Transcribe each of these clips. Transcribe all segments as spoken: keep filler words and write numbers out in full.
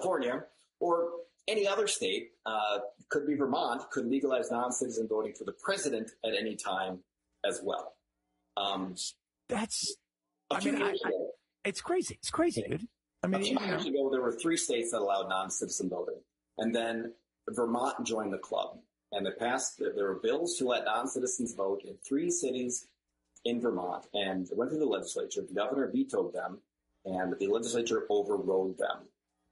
California, or any other state, uh, could be Vermont, could legalize non-citizen voting for the president at any time as well. Um, That's, a I few mean, I, years I, ago, it's crazy. It's crazy, dude. I mean, a few you know. years ago, there were three states that allowed non-citizen voting. And then Vermont joined the club. And they passed, there were bills to let non-citizens vote in three cities in Vermont. And they went through the legislature. The governor vetoed them, and the legislature overrode them.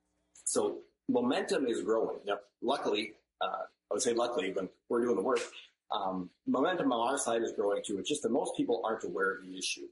So momentum is growing. Now, luckily, uh, I would say luckily, when we're doing the work, um, momentum on our side is growing too. It's just that most people aren't aware of the issue.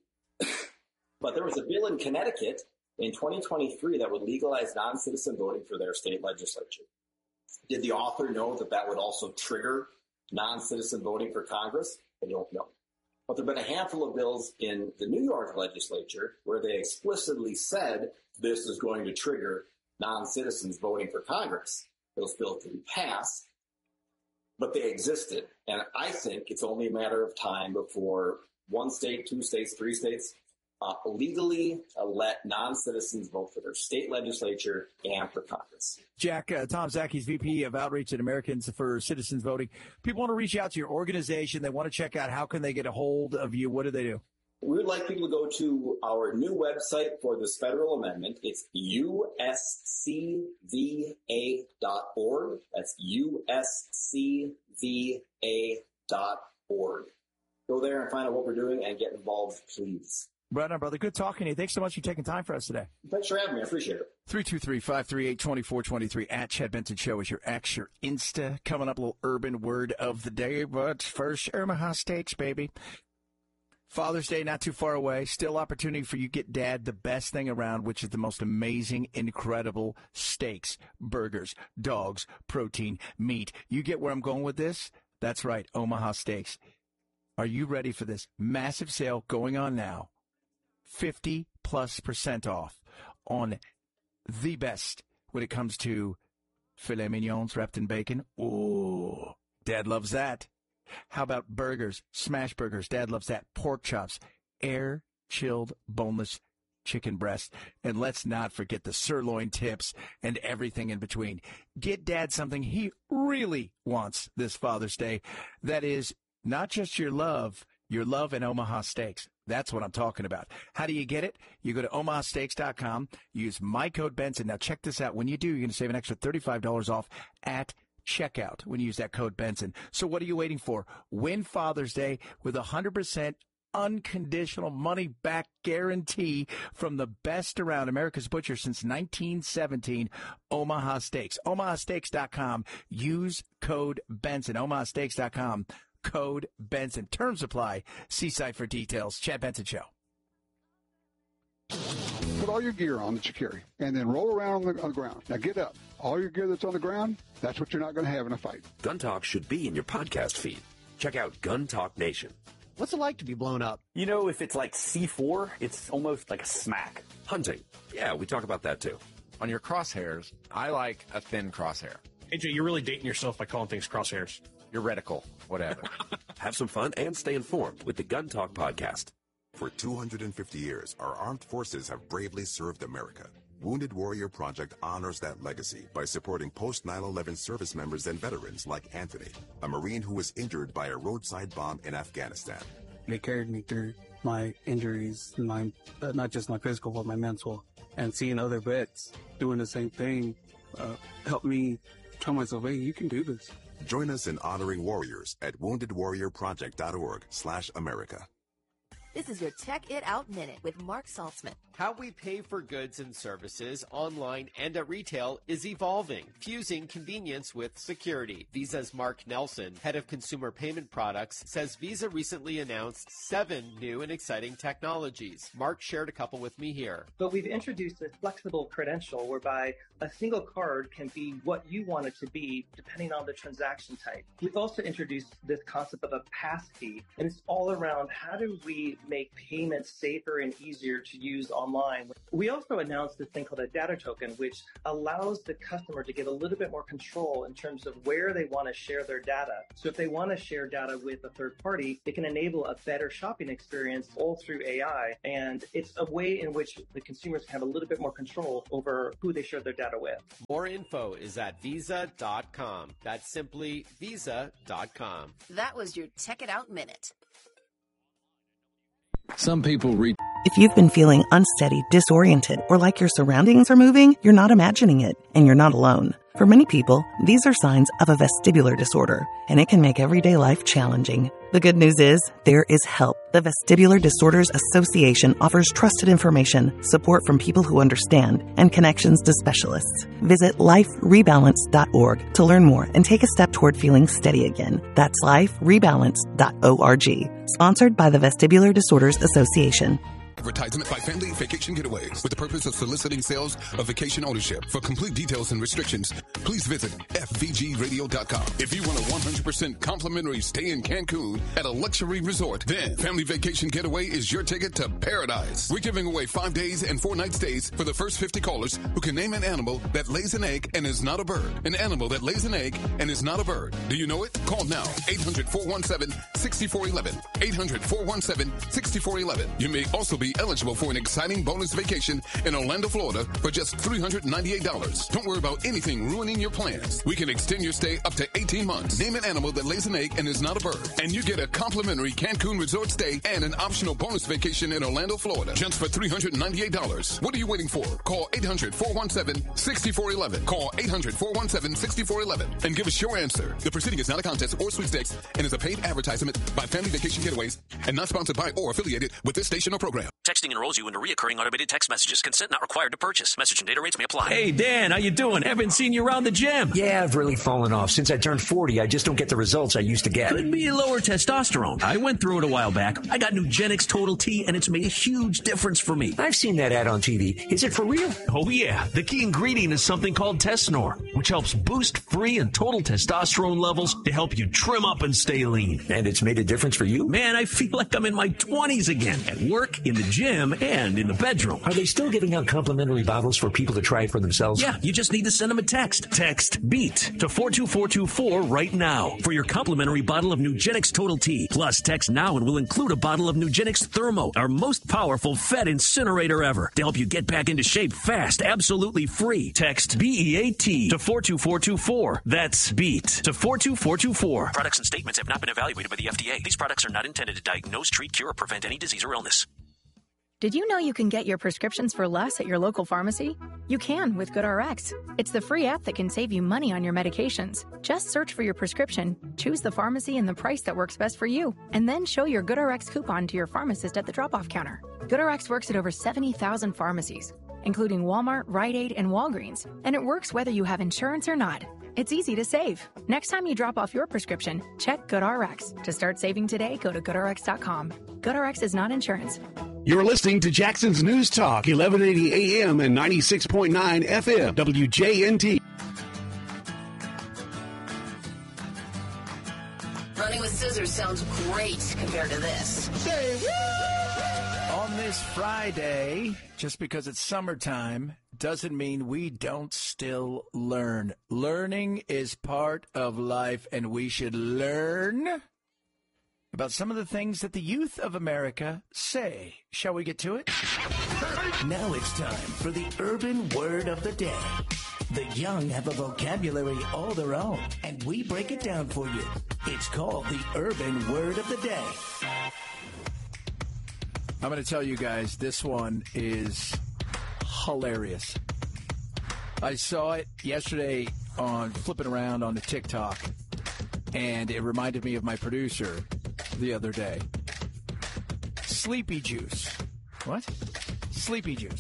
But there was a bill in Connecticut in twenty twenty-three that would legalize non-citizen voting for their state legislature. Did the author know that that would also trigger non-citizen voting for Congress? I don't know. But there have been a handful of bills in the New York legislature where they explicitly said this is going to trigger non-citizens voting for Congress. Those bills didn't pass, but they existed. And I think it's only a matter of time before one state, two states, three states uh, legally uh, let non-citizens vote for their state legislature and for Congress. Jack, uh, Tom Zaki's V P of Outreach at Americans for Citizens Voting. People want to reach out to your organization. They want to check out how can they get a hold of you. What do they do? We would like people to go to our new website for this federal amendment. It's U S C V A dot org. That's U S C V A dot org. Go there and find out what we're doing and get involved, please. Right on, brother. Good talking to you. Thanks so much for taking time for us today. Thanks for having me. I appreciate it. three two three, five three eight, two four two three at Chad Benson Show is your X, your Insta. Coming up, a little urban word of the day, but first, Omaha Steaks, baby. Father's Day not too far away. Still opportunity for you to get dad the best thing around, which is the most amazing, incredible steaks, burgers, dogs, protein, meat. You get where I'm going with this? That's right, Omaha Steaks. Are you ready for this massive sale going on now? fifty plus percent off on the best when it comes to filet mignons wrapped in bacon. Ooh, Dad loves that. How about burgers, smash burgers? Dad loves that. Pork chops, air chilled boneless chicken breast. And let's not forget the sirloin tips and everything in between. Get Dad something he really wants this Father's Day. That is not just your love, your love in Omaha Steaks. That's what I'm talking about. How do you get it? You go to omaha steaks dot com, use my code Benson. Now check this out. When you do, you're going to save an extra thirty-five dollars off at checkout when you use that code Benson. So what are you waiting for? Win Father's Day with a one hundred percent unconditional money back guarantee from the best around, America's Butcher since nineteen seventeen, Omaha Steaks. omaha steaks dot com. Use code Benson. omaha steaks dot com. Code Benson. Terms apply. See site for details. Chad Benson Show. Put all your gear on that you carry, and then roll around on the, on the ground. Now get up. All your gear that's on the ground, that's what you're not going to have in a fight. Gun Talk should be in your podcast feed. Check out Gun Talk Nation. What's it like to be blown up? You know, if it's like C four, it's almost like a smack. Hunting. Yeah, we talk about that too. On your crosshairs, I like a thin crosshair. A J, you're really dating yourself by calling things crosshairs. Your reticle, whatever. Have some fun and stay informed with the Gun Talk podcast. For two hundred fifty years, our armed forces have bravely served America. Wounded Warrior Project honors that legacy by supporting post nine eleven service members and veterans like Anthony, a Marine who was injured by a roadside bomb in Afghanistan. They carried me through my injuries, my uh, not just my physical, but my mental. And seeing other vets doing the same thing uh, helped me tell myself, hey, you can do this. Join us in honoring warriors at wounded warrior project dot org slash America. This is your Check It Out Minute with Mark Saltzman. How we pay for goods and services online and at retail is evolving, fusing convenience with security. Visa's Mark Nelson, head of consumer payment products, says Visa recently announced seven new and exciting technologies. Mark shared a couple with me here. But we've introduced a flexible credential whereby a single card can be what you want it to be depending on the transaction type. We've also introduced this concept of a pass key, and it's all around how do we make payments safer and easier to use online. We also announced this thing called a data token, which allows the customer to get a little bit more control in terms of where they want to share their data. So if they want to share data with a third party, it can enable a better shopping experience all through A I. And it's a way in which the consumers can have a little bit more control over who they share their data with. More info is at visa dot com. That's simply visa dot com. That was your Check It Out Minute. Some people read. If you've been feeling unsteady, disoriented, or like your surroundings are moving, you're not imagining it, and you're not alone. For many people, these are signs of a vestibular disorder, and it can make everyday life challenging. The good news is, there is help. The Vestibular Disorders Association offers trusted information, support from people who understand, and connections to specialists. Visit life rebalance dot org to learn more and take a step toward feeling steady again. That's life rebalance dot org. Sponsored by the Vestibular Disorders Association. Advertisement by Family Vacation Getaways with the purpose of soliciting sales of vacation ownership. For complete details and restrictions, please visit F V G radio dot com. If you want a one hundred percent complimentary stay in Cancun at a luxury resort, then Family Vacation Getaway is your ticket to paradise. We're giving away five days and four night stays for the first fifty callers who can name an animal that lays an egg and is not a bird. An animal that lays an egg and is not a bird. Do you know it? Call now. eight hundred, four one seven, six four one one. eight hundred, four one seven, six four one one. You may also be eligible for an exciting bonus vacation in Orlando, Florida for just three hundred ninety-eight dollars. Don't worry about anything ruining your plans. We can extend your stay up to eighteen months. Name an animal that lays an egg and is not a bird. And you get a complimentary Cancun resort stay and an optional bonus vacation in Orlando, Florida. Just for three hundred ninety-eight dollars. What are you waiting for? Call eight hundred, four one seven, six four one one. Call eight hundred, four one seven, six four one one and give us your answer. The proceeding is not a contest or sweepstakes and is a paid advertisement by Family Vacation Getaways and not sponsored by or affiliated with this station or program. Texting enrolls you into reoccurring automated text messages. Consent not required to purchase. Message and data rates may apply. Hey, Dan, how you doing? Haven't seen you around the gym. Yeah, I've really fallen off. Since I turned forty, I just don't get the results I used to get. Could be lower testosterone. I went through it a while back. I got Nugenix Total T, and it's made a huge difference for me. I've seen that ad on T V. Is it for real? Oh, yeah. The key ingredient is something called Tesnor, which helps boost free and total testosterone levels to help you trim up and stay lean. And it's made a difference for you? Man, I feel like I'm in my twenties again. At work, in the gym, and in the bedroom. Are they still giving out complimentary bottles for people to try it for themselves? Yeah, you just need to send them a text. Text BEAT to four two four two four right now for your complimentary bottle of Nugenix Total T. Plus, text now and we'll include a bottle of Nugenix Thermo, our most powerful fat incinerator ever, to help you get back into shape fast, absolutely free. Text B E A T to four two four two four. That's BEAT to four two four two four. Products and statements have not been evaluated by the F D A. These products are not intended to diagnose, treat, cure, or prevent any disease or illness. Did you know you can get your prescriptions for less at your local pharmacy? You can with GoodRx. It's the free app that can save you money on your medications. Just search for your prescription, choose the pharmacy and the price that works best for you, and then show your GoodRx coupon to your pharmacist at the drop-off counter. GoodRx works at over seventy thousand pharmacies, including Walmart, Rite Aid, and Walgreens, and it works whether you have insurance or not. It's easy to save. Next time you drop off your prescription, check GoodRx. To start saving today, go to good r x dot com. GoodRx is not insurance. You're listening to Jackson's News Talk, eleven eighty A M and ninety-six point nine F M, W J N T. Running with scissors sounds great compared to this. Say On this Friday, just because it's summertime, doesn't mean we don't still learn. Learning is part of life, and we should learn about some of the things that the youth of America say. Shall we get to it? Now it's time for the urban word of the day. The young have a vocabulary all their own, and we break it down for you. It's called the urban word of the day. I'm going to tell you guys, this one is hilarious. I saw it yesterday on flipping around on the TikTok, and it reminded me of my producer the other day. Sleepy juice. What? Sleepy juice.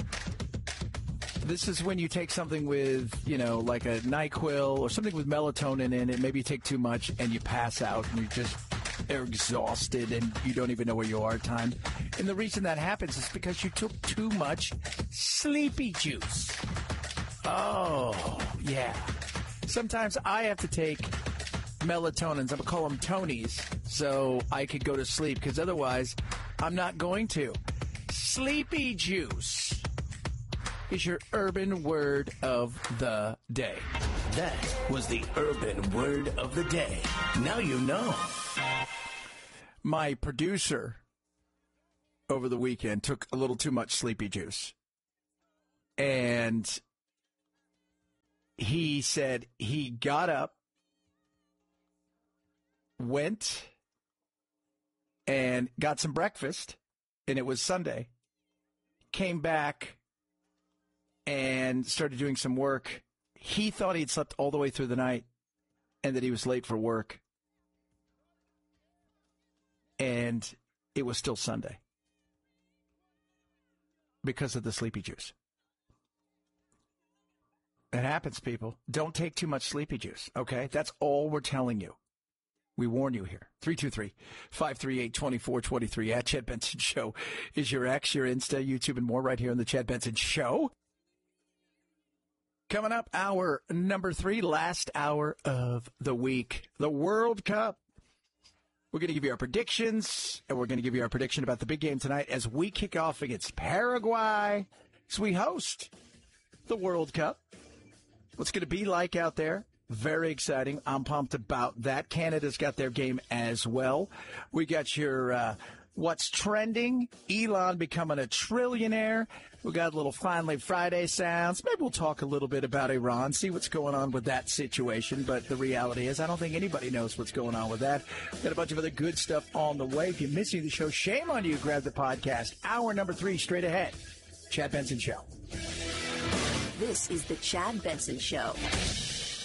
This is when you take something with, you know, like a NyQuil or something with melatonin in it. Maybe you take too much and you pass out and you just are exhausted and you don't even know where you are at time. And the reason that happens is because you took too much sleepy juice. Oh, yeah. Sometimes I have to take melatonins. I'm going to call them Tonys, so I could go to sleep, because otherwise I'm not going to. Sleepy juice is your urban word of the day. That was the urban word of the day. Now you know. My producer over the weekend took a little too much sleepy juice. And he said he got up, went and got some breakfast, and it was Sunday, came back and started doing some work. He thought he'd slept all the way through the night and that he was late for work. And it was still Sunday because of the sleepy juice. It happens, people. Don't take too much sleepy juice, okay? That's all we're telling you. We warn you here. three two three, five three eight, two four two three at Chad Benson Show is your X, your Insta, YouTube, and more right here on the Chad Benson Show. Coming up, hour number three, last hour of the week, the World Cup. We're going to give you our predictions, and we're going to give you our prediction about the big game tonight as we kick off against Paraguay as we host the World Cup. What's going to be like out there? Very exciting. I'm pumped about that. Canada's got their game as well. We got your uh, what's trending, Elon becoming a trillionaire. We got a little Finally Friday sounds. Maybe we'll talk a little bit about Iran, see what's going on with that situation. But the reality is I don't think anybody knows what's going on with that. Got a bunch of other good stuff on the way. If you're missing the show, shame on you. Grab the podcast. Hour number three straight ahead. Chad Benson Show. This is the Chad Benson Show.